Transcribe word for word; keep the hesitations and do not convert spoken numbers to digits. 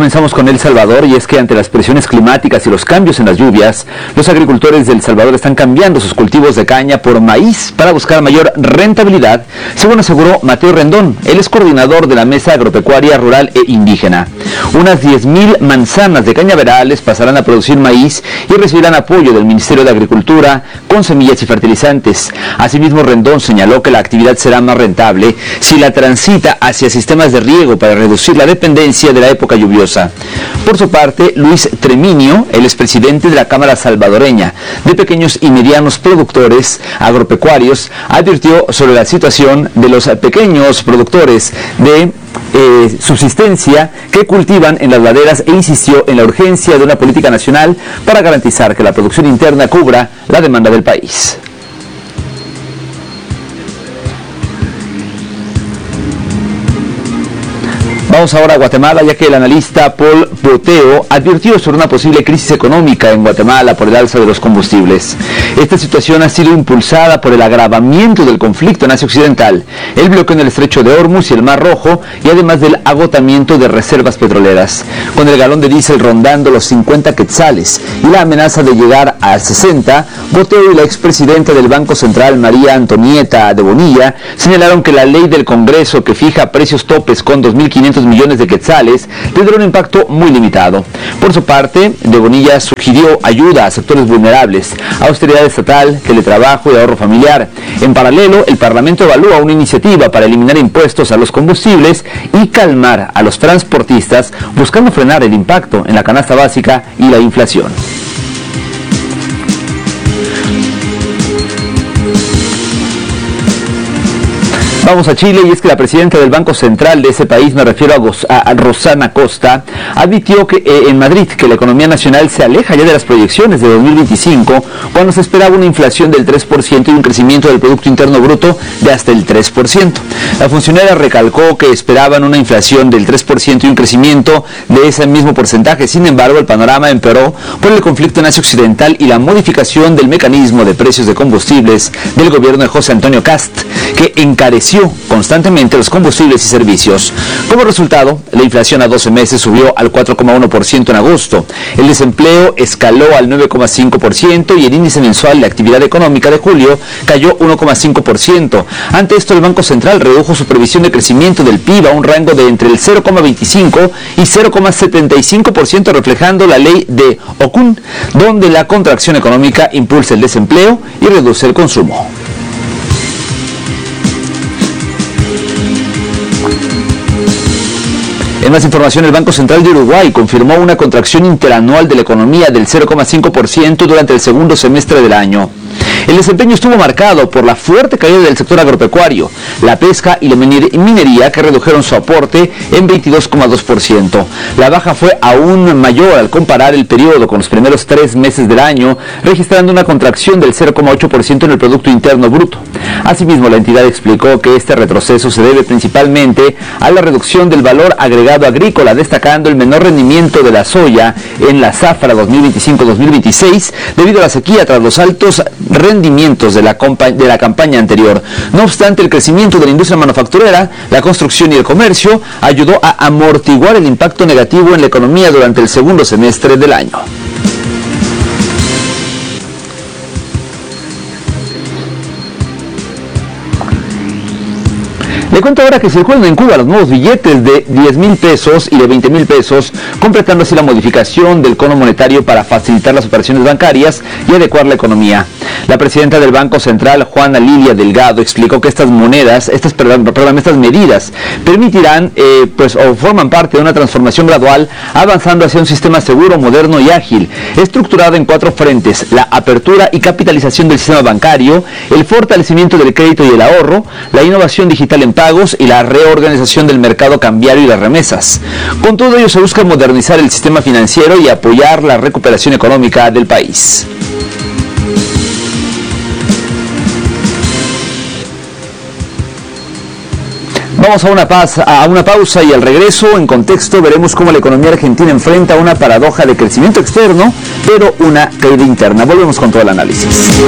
comenzamos con El Salvador, y es que ante las presiones climáticas y los cambios en las lluvias, los agricultores de El Salvador están cambiando sus cultivos de caña por maíz para buscar mayor rentabilidad, según aseguró Mateo Rendón. Él es coordinador de la Mesa Agropecuaria Rural e Indígena. Unas diez mil manzanas de cañaverales pasarán a producir maíz y recibirán apoyo del Ministerio de Agricultura con semillas y fertilizantes. Asimismo, Rendón señaló que la actividad será más rentable si la transita hacia sistemas de riego para reducir la dependencia de la época lluviosa. Por su parte, Luis Treminio, el expresidente de la Cámara Salvadoreña de Pequeños y Medianos Productores Agropecuarios, advirtió sobre la situación de los pequeños productores de eh, subsistencia que cultivan en las laderas e insistió en la urgencia de una política nacional para garantizar que la producción interna cubra la demanda del país. Vamos ahora a Guatemala, ya que el analista Paul Boteo advirtió sobre una posible crisis económica en Guatemala por el alza de los combustibles. Esta situación ha sido impulsada por el agravamiento del conflicto en Asia Occidental, el bloqueo en el estrecho de Hormuz y el Mar Rojo, y además del agotamiento de reservas petroleras. Con el galón de diésel rondando los cincuenta quetzales y la amenaza de llegar a sesenta, Boteo y la expresidenta del Banco Central, María Antonieta de Bonilla, señalaron que la ley del Congreso que fija precios topes con dos mil quinientos millones de quetzales tendrá un impacto muy limitado. Por su parte, de Bonilla sugirió ayuda a sectores vulnerables, austeridad estatal, teletrabajo y ahorro familiar. En paralelo, el Parlamento evalúa una iniciativa para eliminar impuestos a los combustibles y calmar a los transportistas, buscando frenar el impacto en la canasta básica y la inflación. Vamos a Chile, y es que la presidenta del Banco Central de ese país, me refiero a, Goz, a, a Rosana Costa, advirtió que eh, en Madrid que la economía nacional se aleja ya de las proyecciones de dos mil veinticinco, cuando se esperaba una inflación del tres por ciento y un crecimiento del Producto Interno Bruto de hasta el tres por ciento. La funcionaria recalcó que esperaban una inflación del tres por ciento y un crecimiento de ese mismo porcentaje. Sin embargo, el panorama empeoró por el conflicto en Asia Occidental y la modificación del mecanismo de precios de combustibles del gobierno de José Antonio Kast, que encareció constantemente los combustibles y servicios. Como resultado, la inflación a doce meses subió al cuatro coma uno por ciento en agosto. El desempleo escaló al nueve coma cinco por ciento y el índice mensual de actividad económica de julio cayó uno coma cinco por ciento. Ante esto, el Banco Central redujo su previsión de crecimiento del P I B a un rango de entre el cero coma veinticinco y cero coma setenta y cinco por ciento, reflejando la ley de Okun, donde la contracción económica impulsa el desempleo y reduce el consumo. En más información, el Banco Central de Uruguay confirmó una contracción interanual de la economía del cero coma cinco por ciento durante el segundo semestre del año. El desempeño estuvo marcado por la fuerte caída del sector agropecuario, la pesca y la minería, que redujeron su aporte en veintidós coma dos por ciento. La baja fue aún mayor al comparar el periodo con los primeros tres meses del año, registrando una contracción del cero coma ocho por ciento en el Producto Interno Bruto. Asimismo, la entidad explicó que este retroceso se debe principalmente a la reducción del valor agregado agrícola, destacando el menor rendimiento de la soya en la zafra dos mil veinticinco dos mil veintiséis debido a la sequía tras los altos rendimientos de la, de la campaña anterior. No obstante, el crecimiento de la industria manufacturera, la construcción y el comercio ayudó a amortiguar el impacto negativo en la economía durante el segundo semestre del año. Le cuento ahora que circulan en Cuba los nuevos billetes de diez mil pesos y de veinte mil pesos, completando así la modificación del cono monetario para facilitar las operaciones bancarias y adecuar la economía. La presidenta del Banco Central, Juana Lilia Delgado, explicó que estas monedas, estas, perdón, perdón, estas medidas permitirán, eh, pues, o forman parte de una transformación gradual, avanzando hacia un sistema seguro, moderno y ágil, estructurado en cuatro frentes: la apertura y capitalización del sistema bancario, el fortalecimiento del crédito y el ahorro, la innovación digital en pagos y la reorganización del mercado cambiario y las remesas. Con todo ello, se busca modernizar el sistema financiero y apoyar la recuperación económica del país. Vamos a una, paz, a una pausa y al regreso, en contexto, veremos cómo la economía argentina enfrenta una paradoja de crecimiento externo, pero una caída interna. Volvemos con todo el análisis.